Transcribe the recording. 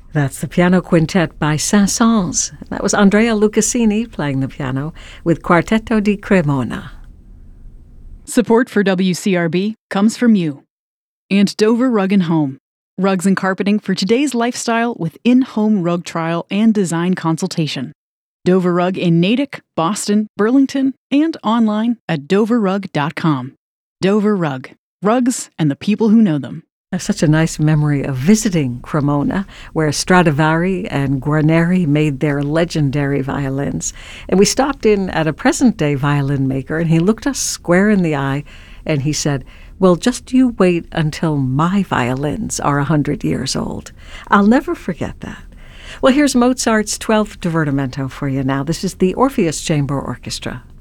That's the piano quintet by Saint-Saëns. That was Andrea Lucassini playing the piano with Quartetto di Cremona. Support for WCRB comes from you and Dover Rug & Home. Rugs and carpeting for today's lifestyle with in-home rug trial and design consultation. Dover Rug in Natick, Boston, Burlington, and online at doverrug.com. Dover Rug. Rugs and the people who know them. Such a nice memory of visiting Cremona, where Stradivari and Guarneri made their legendary violins. And we stopped in at a present-day violin maker, and he looked us square in the eye, and he said, "Well, just you wait until my violins are 100 years old." I'll never forget that. Well, here's Mozart's 12th Divertimento for you now. This is the Orpheus Chamber Orchestra.